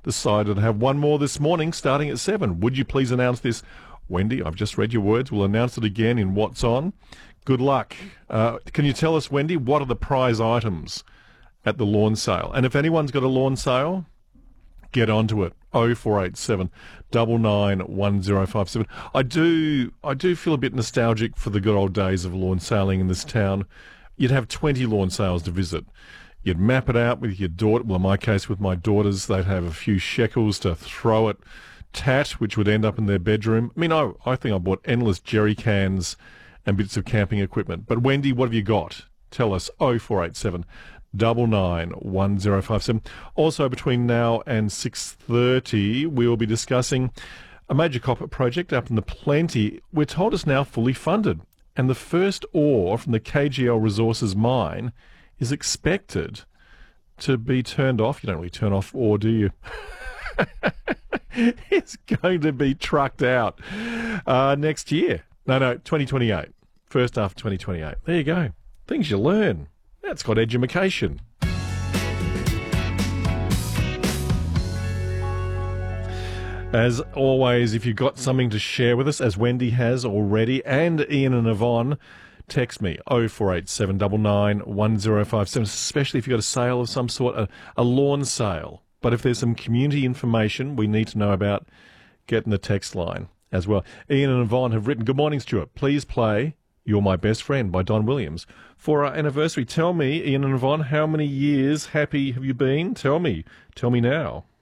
decided to have one more this morning starting at 7. Would you please announce this? Wendy, I've just read your words. We'll announce it again in What's On. Good luck. Can you tell us, Wendy, what are the prize items at the lawn sale? And if anyone's got a lawn sale, get onto it. 0487 99 1057. I do feel a bit nostalgic for the good old days of lawn sailing in this town. You'd have 20 lawn sales to visit. You'd map it out with your daughter. Well, in my case, with my daughters, they'd have a few shekels to throw at tat, which would end up in their bedroom. I mean, I think I bought endless jerry cans and bits of camping equipment. But Wendy, what have you got? Tell us. 0487 99 1057. Also, between now and 6:30, we will be discussing a major copper project up in the Plenty. We're told it's now fully funded, and the first ore from the KGL Resources mine is expected to be turned off. You don't really turn off ore, do you? It's going to be trucked out next year. No, 2028. First half of 2028. There you go. Things you learn. That's called edumacation. As always, if you've got something to share with us, as Wendy has already, and Ian and Yvonne, text me 0487 99 1057, especially if you've got a sale of some sort, a lawn sale. But if there's some community information we need to know about, get in the text line as well. Ian and Yvonne have written, "Good morning, Stuart. Please play You're My Best Friend by Don Williams. For our anniversary, tell me, Ian and Yvonne, how many years happy have you been? Tell me now."